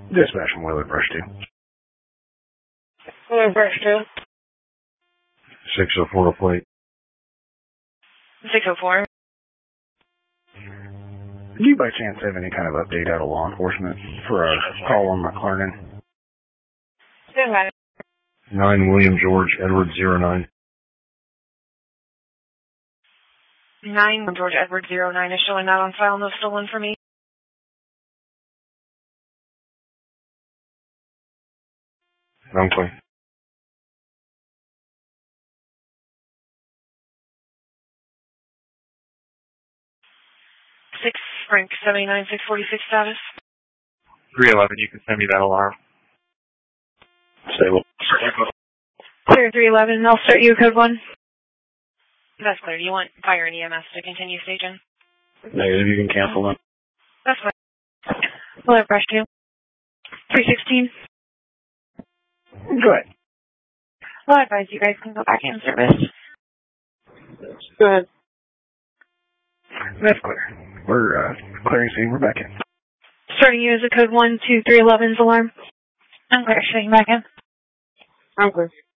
Dispatch from Willard Brush 2. Willard Brush 2. 604 plate. 604. Do you by chance have any kind of update out of law enforcement for our call on McLaren? Stand by. 9 William George Edward 09. 9 George Edward 09 is showing that on file. No stolen for me. I'm clear. 6 Frank 79 646 status. 311, you can send me that alarm. Stable. Clear 311, I'll start you code 1. That's clear. You want fire and EMS to continue staging? Negative, you can cancel them. That's fine. Willard Brush 2. 316. Go ahead. Well, I advise you guys can go back in service. Go ahead. That's clear. We're clearing scene. We're back in. Starting you as a code 1 to 311's alarm. I'm clear. Shutting back in. I'm clear.